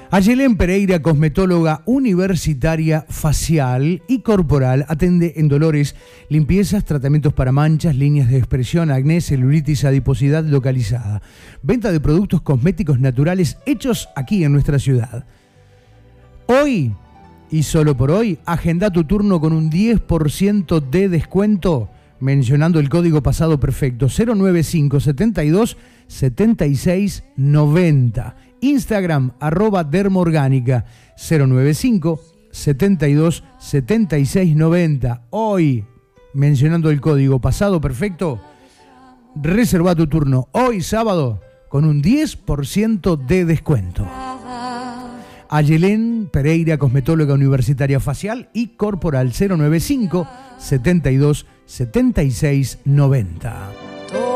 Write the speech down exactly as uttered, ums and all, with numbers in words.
Ayelén Pereira, cosmetóloga universitaria facial y corporal, atende en dolores, limpiezas, tratamientos para manchas, líneas de expresión, acné, celulitis, adiposidad localizada. Venta de productos cosméticos naturales hechos aquí en nuestra ciudad. Hoy, y solo por hoy, agenda tu turno con un diez por ciento de descuento mencionando el código pasado perfecto cero nueve cinco setenta y dos setenta y seis noventa. Instagram, arroba dermoorgánica, cero nueve cinco setenta y dos setenta y seis noventa. Hoy, mencionando el código pasado perfecto, reserva tu turno hoy sábado con un diez por ciento de descuento. Ayelén Pereira, cosmetóloga universitaria facial y corporal, cero nueve cinco setenta y dos setenta y seis noventa.